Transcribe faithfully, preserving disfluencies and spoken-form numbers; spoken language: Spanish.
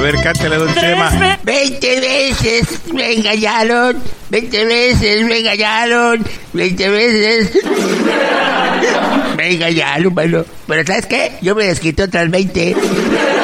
ver, cántale, don Chema. Veinte veces me engañaron, veinte veces me engañaron, veinte veces me engañaron, mano. Pero ¿sabes qué? Yo me desquito otras veinte.